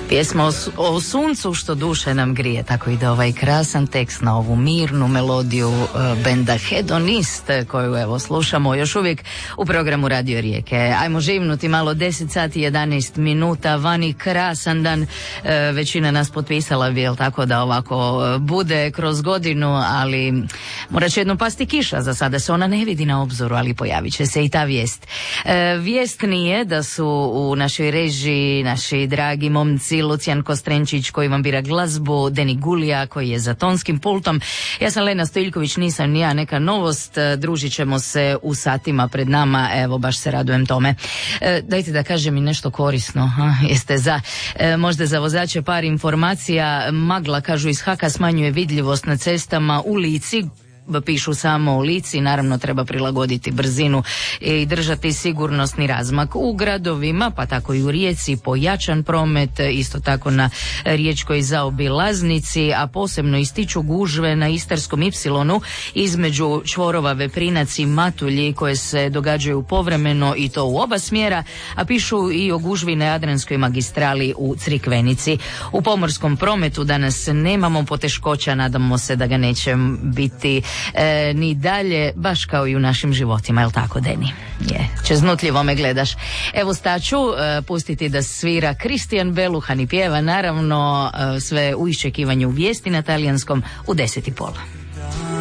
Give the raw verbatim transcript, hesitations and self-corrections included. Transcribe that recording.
Pjesma o, o suncu što duše nam grije, tako ide ovaj krasan tekst na ovu mirnu melodiju uh, benda Hedonist, koju evo slušamo još uvijek u programu Radio Rijeke. Ajmo živnuti malo, deset sati jedanaest minuta, vani krasan dan, uh, većina nas potpisala bi, jel tako, da ovako uh, bude kroz godinu, ali morat će jednom pasti kiša, za sada se ona ne vidi na obzoru, ali pojavit će se i ta vijest. Uh, vijest nije da su u našoj režiji naši dragi momci Lucijan Kostrenčić koji vam bira glazbu, Deni Gulija koji je za tonskim pultom. Ja sam Lena Stojiljković, nisam ni ja neka novost, družit ćemo se u satima pred nama, evo baš se radujem tome. E, dajte da kažem mi nešto korisno, ha? Jeste za, e, možda za vozače par informacija. Magla, kažu iz Haka, smanjuje vidljivost na cestama u Lici, pišu samo u Lici, naravno treba prilagoditi brzinu i držati sigurnosni razmak u gradovima, pa tako i u Rijeci, pojačan promet, isto tako na riječkoj zaobilaznici, a posebno ističu gužve na Istarskom ipsilonu između čvorova Veprinac i Matulji koje se događaju povremeno i to u oba smjera, a pišu i o gužvi na Jadranskoj magistrali u Crikvenici. U pomorskom prometu danas nemamo poteškoća, nadamo se da ga neće biti E, ni dalje, baš kao i u našim životima, jel tako, Deni? Je, čeznutljivo me gledaš. Evo staću, e, pustiti da svira Kristijan Beluhan i pjeva, naravno, e, sve u iščekivanju vijesti na talijanskom u deset i pola.